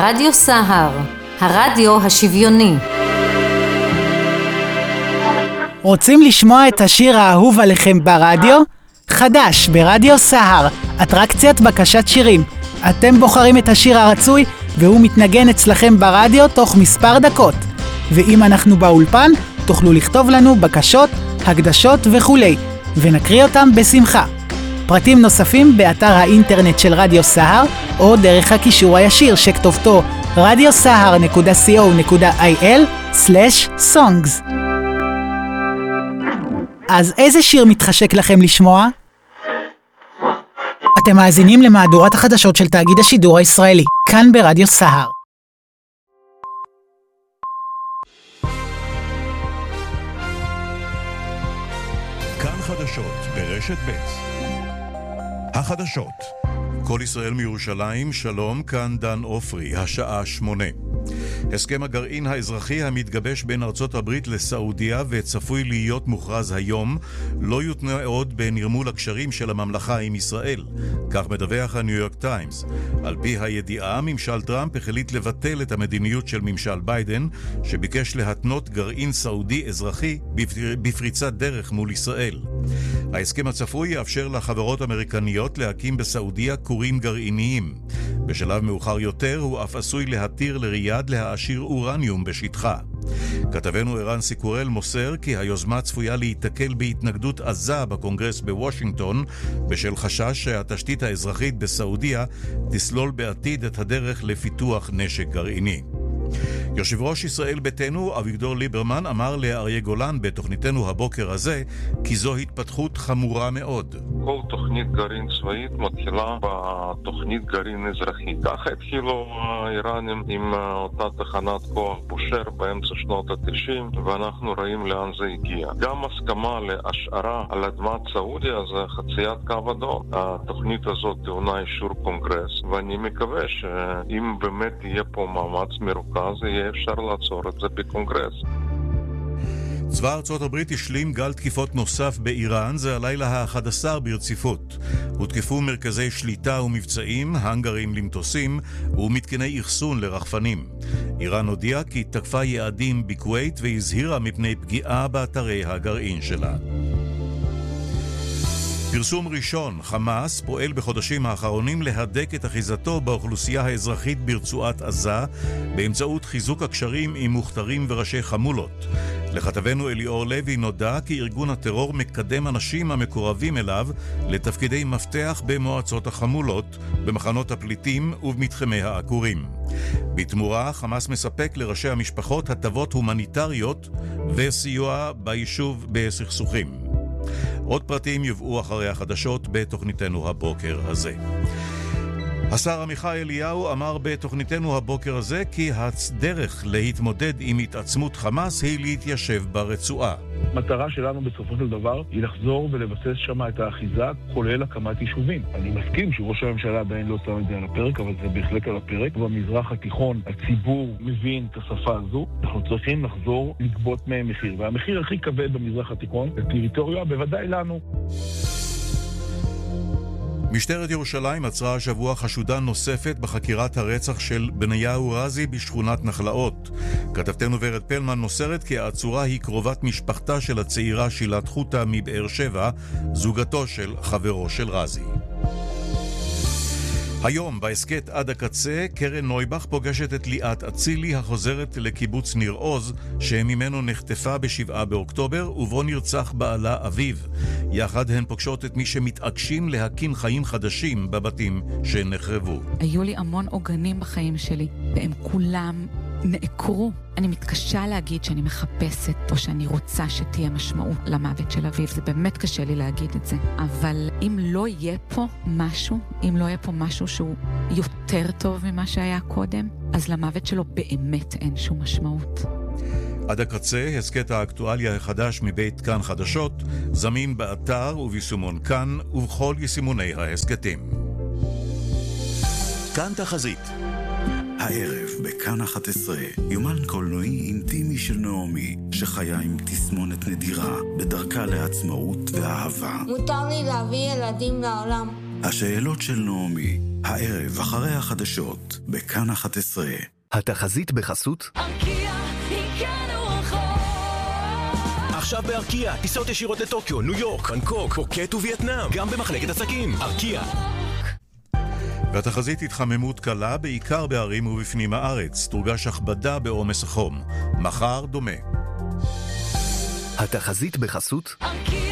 רדיו סהר, הרדיו השוויוני. רוצים לשמוע את השיר האהוב עליכם ברדיו? חדש ברדיו סהר, אטרקציית בקשת שירים. אתם בוחרים את השיר הרצוי והוא מתנגן אצלכם ברדיו תוך מספר דקות. ואם אנחנו באולפן, תוכלו לכתוב לנו בקשות, הקדשות וכולי, ונקריא אותם בשמחה. פרטים נוספים באתר האינטרנט של רדיו סהר, או דרך הקישור הישיר שכתובתו radiosahar.co.il/songs. אז איזה שיר מתחשק לכם לשמוע? אתם מאזינים למהדורת החדשות של תאגיד השידור הישראלי, כאן ברדיו סהר. כאן חדשות ברשת ב'. החדשות. כל ישראל מירושלים, שלום, כאן דן אופרי, השעה 8. הסכם הגרעין האזרחי המתגבש בין ארצות הברית לסעודיה וצפוי להיות מוכרז היום, לא יותנה עוד בנרמול הקשרים של הממלכה עם ישראל. כך מדווח הניו יורק טיימס. על פי הידיעה, ממשל טראמפ החליט לבטל את המדיניות של ממשל ביידן, שביקש להתנות גרעין סעודי אזרחי בפריצת דרך מול ישראל. ההסכם הצפוי יאפשר לחברות אמריקניות להקים בסעודיה כורים גרעיניים. בשלב מאוחר יותר הוא אף עשוי להתיר לריאד להעשיר אורניום בשטחה. כתבנו ערן סיקורל מוסר כי היוזמה צפויה להתקל בהתנגדות עזה בקונגרס בוושינגטון, בשל חשש שהתשתית האזרחית בסעודיה תסלול בעתיד את הדרך לפיתוח נשק גרעיני. יושב ראש ישראל ביתנו אביגדור ליברמן אמר לאריה גולן בתוכניתנו הבוקר הזה כי זו התפתחות חמורה מאוד. כל תוכנית גרעין צבאית מתחילה בתוכנית גרעין אזרחית. ככה התחילו האיראנים עם אותה תחנת כוח בושר באמצע שנות ה-90, ואנחנו רואים לאן זה הגיע. גם הסכמה להשארה על אדמת סעודיה זה חציית קו אדום. התוכנית הזאת טעונה אישור קונגרס, ואני מקווה שאם באמת יהיה פה מאמץ מרוכז, יהיה אפשר לעצור את זה בקונגרס. צבא ארצות הברית השלים גל תקיפות נוסף באיראן, זה הלילה ה-11 ברציפות. הותקפו מרכזי שליטה ומבצעים, הנגרים למטוסים ומתקני אחסון לרחפנים. איראן הודיעה כי תקפה יעדים בכווית והזהירה מפני פגיעה באתרי הגרעין שלה. פרסום ראשון, חמאס פועל בחודשים האחרונים להדק את אחיזתו באוכלוסייה האזרחית ברצועת עזה באמצעות חיזוק הקשרים עם מוכתרים וראשי חמולות. לכתבנו אליאור לוי נודע כי ארגון הטרור מקדם אנשים המקורבים אליו לתפקידי מפתח במועצות החמולות, במחנות הפליטים ובמתחמי העקורים. בתמורה, חמאס מספק לראשי המשפחות הטבות הומניטריות וסיוע ביישוב בסכסוכים. עוד פרטים יובאו אחרי החדשות בתוכניתנו הבוקר הזה. השר עמיחי אליהו אמר בתוכניתנו הבוקר הזה כי הדרך להתמודד עם התעצמות חמאס היא להתיישב ברצועה. המטרה שלנו בסופו של דבר היא לחזור ולבסס שם את האחיזה, כולל הקמת יישובים. אני מסכים שראש הממשלה עדיין לא שם את זה על הפרק, אבל זה בהחלט על הפרק. במזרח התיכון הציבור מבין את השפה הזו. אנחנו צריכים לחזור לגבות מהם מחיר. והמחיר הכי כבד במזרח התיכון, הטריטוריה, בוודאי לנו. משטרת ירושלים עצרה השבוע חשודה נוספת בחקירת הרצח של בניהו רזי בשכונת נחלאות. כתבתנו ורד פלמן מוסרת כי העצורה היא קרובת משפחתה של הצעירה שילת חוטה מבאר שבע, זוגתו של חברו של רזי. היום בהסקט עד הקצה, קרן נויבך פוגשת את ליאת אצילי החוזרת לקיבוץ ניר עוז, שממנו נחטפה ב7 באוקטובר ובו נרצח בעלה אביו. יחד הן פוגשות את מי שמתעקשים להקים חיים חדשים בבתים שנחרבו. היו לי המון עוגנים בחיים שלי, והם כולם נעקרו. אני מתקשה להגיד שאני מחפשת או שאני רוצה שתהיה משמעות למוות של אביב. זה באמת קשה לי להגיד את זה. אבל אם לא יהיה פה משהו, אם לא יהיה פה משהו שהוא יותר טוב ממה שהיה קודם, אז למוות שלו באמת אין שום משמעות. עד הקצה, הסקט האקטואליה החדש מבית כאן חדשות, זמין באתר וביישומון כאן ובכל יישומוני ההסקטים. כאן תחזית. הערב בכאן 11, יומן קולנועי אינטימי של נעמי, שחיה עם תסמונת נדירה בדרכה לעצמאות ואהבה. מותר לי להביא ילדים לעולם. השאלות של נעמי, הערב אחרי החדשות, בכאן 11. התחזית בחסות ארקיע, הגענו רחוק. עכשיו בארקיע, טיסות ישירות לטוקיו, ניו יורק, בנקוק, פוקט ווייטנאם, גם במחלקת עסקים. ארקיע. והתחזית התחממות קלה בעיקר בערים ובפנים הארץ. תורגש הכבדה בעומס החום. מחר דומה. התחזית בחסות ארקיע